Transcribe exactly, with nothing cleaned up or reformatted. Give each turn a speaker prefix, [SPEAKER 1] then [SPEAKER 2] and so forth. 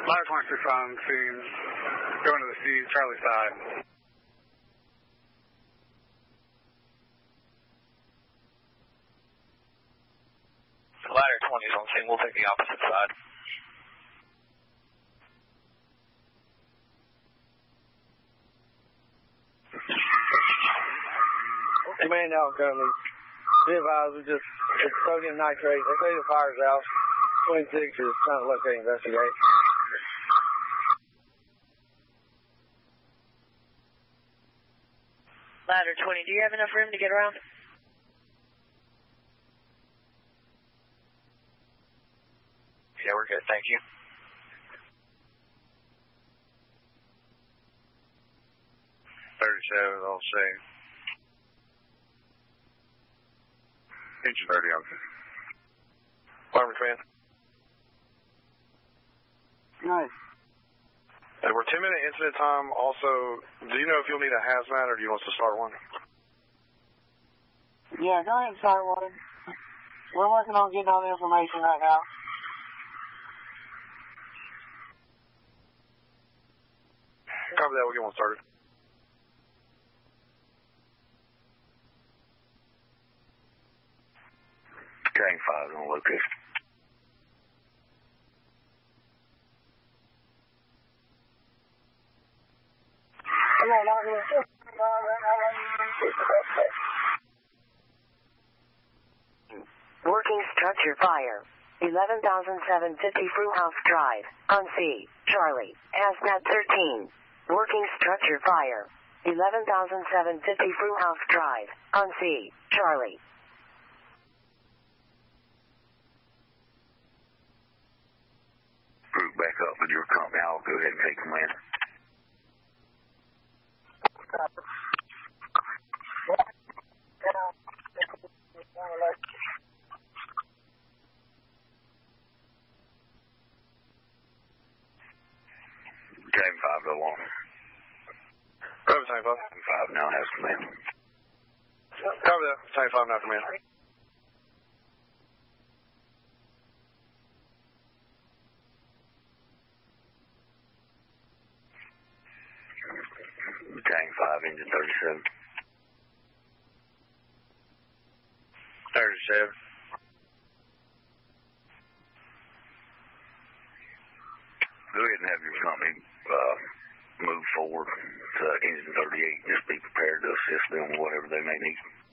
[SPEAKER 1] Ladder twenty-six on scene, going to the C, Charlie side.
[SPEAKER 2] Ladder twenty is on scene, we'll take the opposite side.
[SPEAKER 3] Man, y'all coming. Be advised, we just, it's sodium nitrate. They say the fire's out. twenty-six is trying to locate and investigate.
[SPEAKER 4] Ladder twenty, do you have enough room to get around?
[SPEAKER 2] Yeah, we're good, thank you.
[SPEAKER 5] thirty-seven, I'll say. Engine thirty, okay.
[SPEAKER 2] Fireman command.
[SPEAKER 3] Nice.
[SPEAKER 5] And we're ten minute incident time. Also, do you know if you'll need a hazmat or do you want us to start one?
[SPEAKER 3] Yeah, go ahead and start one. We're working on getting all the information right now.
[SPEAKER 5] Copy that, we'll get one started.
[SPEAKER 6] Gang five on location.
[SPEAKER 7] Working structure fire. eleven thousand seven hundred fifty Fruhouse Drive, on C, Charlie, Hazmat thirteen. Working structure fire. eleven thousand seven hundred fifty Fruhouse Drive, on C, Charlie.
[SPEAKER 6] Group back up with your company. I'll go ahead and take command. Tank five go on.
[SPEAKER 5] Copy, Tank five.
[SPEAKER 6] Tank five now has command.
[SPEAKER 5] Copy that. Tank five now command.
[SPEAKER 6] Tank five, engine thirty-seven.
[SPEAKER 5] thirty-seven.
[SPEAKER 6] Go ahead and have your company uh, move forward to engine thirty-eight. Just be prepared to assist them with whatever they may need.